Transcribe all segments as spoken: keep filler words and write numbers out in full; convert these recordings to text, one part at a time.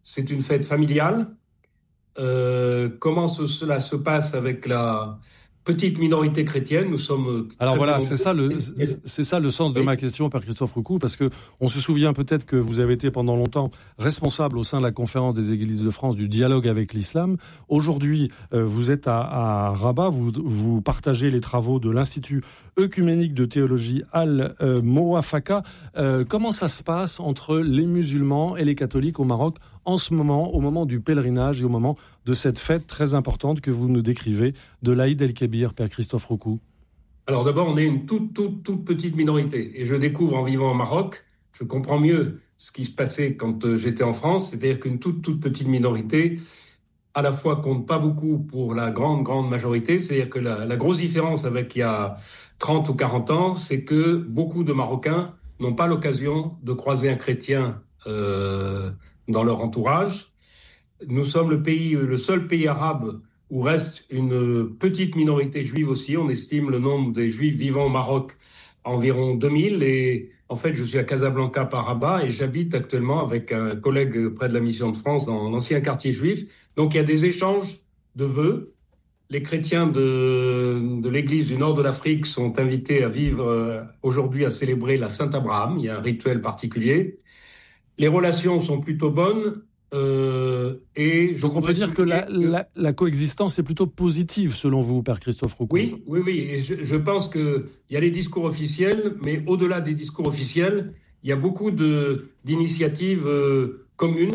c'est une fête familiale. Euh, comment ce- cela se passe avec la petite minorité chrétienne? Nous sommes Alors très peu voilà, c'est nombreux. ça le c'est ça le sens de Oui. ma question, Père Christophe Roucou, parce que on se souvient peut-être que vous avez été pendant longtemps responsable au sein de la Conférence des Églises de France du dialogue avec l'islam. Aujourd'hui, euh, vous êtes à, à Rabat, vous, vous partagez les travaux de l'Institut œcuménique de théologie Al-Mouafaka. Euh, comment ça se passe entre les musulmans et les catholiques au Maroc en ce moment, au moment du pèlerinage et au moment de cette fête très importante que vous nous décrivez de l'Aïd el-Kébir, Père Christophe Roucou? Alors d'abord, on est une toute, toute, toute petite minorité. Et je découvre en vivant au Maroc, je comprends mieux ce qui se passait quand euh, j'étais en France, c'est-à-dire qu'une toute, toute petite minorité, à la fois compte pas beaucoup pour la grande, grande majorité. C'est-à-dire que la, la grosse différence avec il y a trente ou quarante ans, c'est que beaucoup de Marocains n'ont pas l'occasion de croiser un chrétien euh, dans leur entourage. Nous sommes le pays, le seul pays arabe où reste une petite minorité juive aussi. On estime le nombre des juifs vivant au Maroc à environ deux mille. Et en fait, je suis à Casablanca par Rabat et j'habite actuellement avec un collègue près de la Mission de France dans l'ancien quartier juif. Donc il y a des échanges de vœux. Les chrétiens de, de l'église du nord de l'Afrique sont invités à vivre euh, aujourd'hui, à célébrer la Saint-Abraham. Il y a un rituel particulier. Les relations sont plutôt bonnes. Euh, et je Donc on peut voudrais dire que souligner la, la, la coexistence est plutôt positive selon vous, Père Christophe Roucou. Oui, oui, oui. Et je, je pense qu'il y a les discours officiels, mais au-delà des discours officiels, il y a beaucoup de, d'initiatives euh, communes.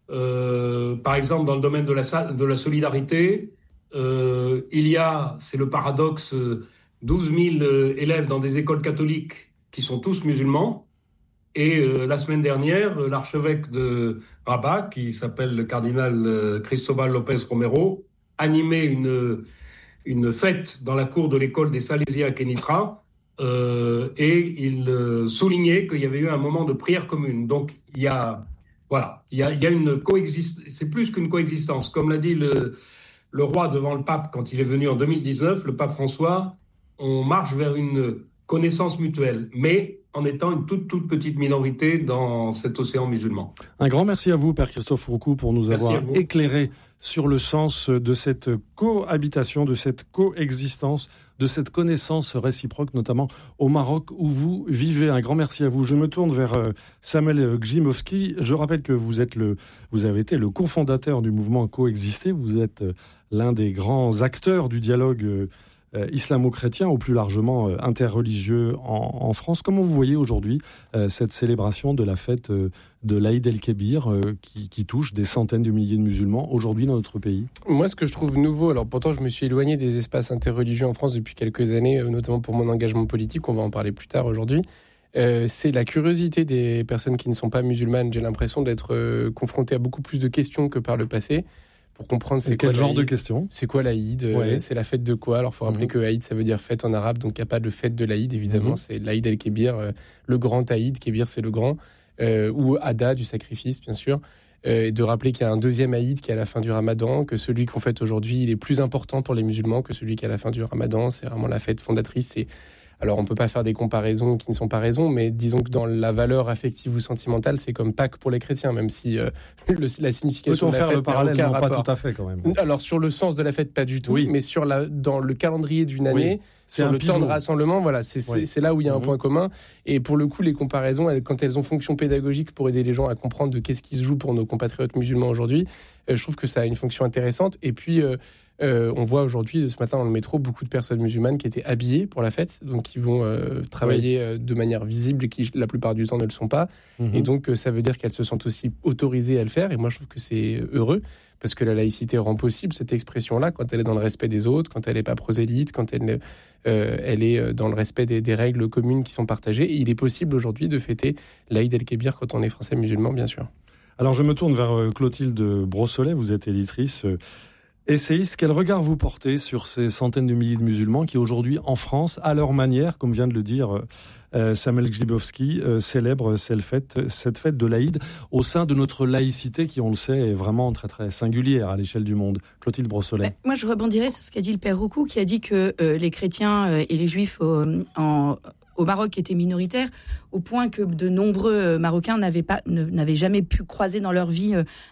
Euh, par exemple, dans le domaine de la, de la solidarité, euh, il y a, c'est le paradoxe, douze mille élèves dans des écoles catholiques qui sont tous musulmans. Et euh, la semaine dernière, l'archevêque de Rabat, qui s'appelle le cardinal euh, Cristobal Lopez Romero, animait une une fête dans la cour de l'école des Salésiens à Kénitra, euh, et il euh, soulignait qu'il y avait eu un moment de prière commune. Donc il y a, voilà, il y a, il y a une coexistence, c'est plus qu'une coexistence. Comme l'a dit le, le roi devant le pape quand il est venu en deux mille dix-neuf, le pape François, on marche vers une connaissance mutuelle, mais en étant une toute, toute petite minorité dans cet océan musulman. Un grand merci à vous, Père Christophe Roucou, pour nous Merci avoir éclairé sur le sens de cette cohabitation, de cette coexistence, de cette connaissance réciproque, notamment au Maroc où vous vivez. Un grand merci à vous. Je me tourne vers Samuel Grzymowski. Je rappelle que vous êtes le, vous avez été le cofondateur du mouvement Coexister. Vous êtes l'un des grands acteurs du dialogue Euh, islamo-chrétien ou plus largement euh, interreligieux en, en France. Comment vous voyez aujourd'hui euh, cette célébration de la fête euh, de l'Aïd el-Kébir euh, qui, qui touche des centaines de milliers de musulmans aujourd'hui dans notre pays? Moi, ce que je trouve nouveau, alors pourtant je me suis éloigné des espaces interreligieux en France depuis quelques années, euh, notamment pour mon engagement politique, on va en parler plus tard aujourd'hui, euh, c'est la curiosité des personnes qui ne sont pas musulmanes. J'ai l'impression d'être euh, confronté à beaucoup plus de questions que par le passé. Pour comprendre c'est quel quoi genre de questions? C'est quoi l'Aïd? Ouais. C'est la fête de quoi? Alors, il faut rappeler mmh. que Aïd, ça veut dire fête en arabe, donc il n'y a pas de fête de l'Aïd, évidemment. Mmh. C'est l'Aïd el-Kébir, euh, le grand Aïd. Kébir, c'est le grand. Euh, ou Ada, du sacrifice, bien sûr. Euh, et de rappeler qu'il y a un deuxième Aïd qui est à la fin du Ramadan, que celui qu'on fête aujourd'hui, il est plus important pour les musulmans que celui qui est à la fin du Ramadan. C'est vraiment la fête fondatrice. C'est... Alors, on ne peut pas faire des comparaisons qui ne sont pas raisons, mais disons que dans la valeur affective ou sentimentale, c'est comme Pâques pour les chrétiens, même si euh, le, la signification Peut-on de la faire fête le parallèle? Non, rapport. pas tout à fait, quand même. Alors, sur le sens de la fête, pas du tout, oui. mais sur la, dans le calendrier d'une année, oui. sur le pivot. Temps de rassemblement, voilà, c'est, oui. c'est, c'est là où il y a un mmh. point commun. Et pour le coup, les comparaisons, elles, quand elles ont fonction pédagogique pour aider les gens à comprendre de qu'est-ce qui se joue pour nos compatriotes musulmans aujourd'hui, euh, je trouve que ça a une fonction intéressante. Et puis... Euh, Euh, on voit aujourd'hui, ce matin dans le métro, beaucoup de personnes musulmanes qui étaient habillées pour la fête, donc qui vont euh, travailler oui. euh, de manière visible et qui, la plupart du temps, ne le sont pas. Mmh. Et donc, euh, ça veut dire qu'elles se sentent aussi autorisées à le faire. Et moi, je trouve que c'est heureux, parce que la laïcité rend possible cette expression-là quand elle est dans le respect des autres, quand elle n'est pas prosélyte, quand elle, euh, elle est dans le respect des, des règles communes qui sont partagées. Et il est possible aujourd'hui de fêter l'Aïd el-Kébir quand on est français musulman, bien sûr. Alors, je me tourne vers Clotilde Brossolet, vous êtes éditrice... Euh... essayiste, quel regard vous portez sur ces centaines de milliers de musulmans qui aujourd'hui en France, à leur manière, comme vient de le dire euh, Samuel Grzybowski, euh, célèbrent cette fête, cette fête de l'Aïd au sein de notre laïcité qui, on le sait, est vraiment très très singulière à l'échelle du monde. Clotilde Brossolet. Bah, moi, je rebondirais sur ce qu'a dit le Père Roucou, qui a dit que euh, les chrétiens euh, et les juifs euh, en... au Maroc étaient minoritaires, au point que de nombreux Marocains n'avaient, pas, ne, n'avaient jamais pu croiser dans leur vie